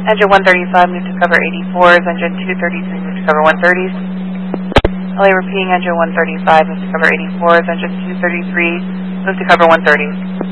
Engine 135, move to cover 84s. Engine 233, move to cover 130s. LA repeating, engine 135, move to cover 84s. Engine 233, move to cover 130s.